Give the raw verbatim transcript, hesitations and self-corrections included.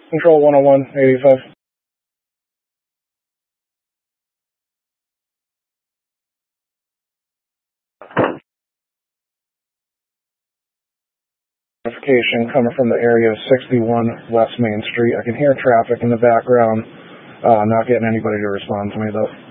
Control one oh one, eighty-five. Notification coming from the area of sixty-one West Main Street. I can hear traffic in the background. Uh, not getting anybody to respond to me though.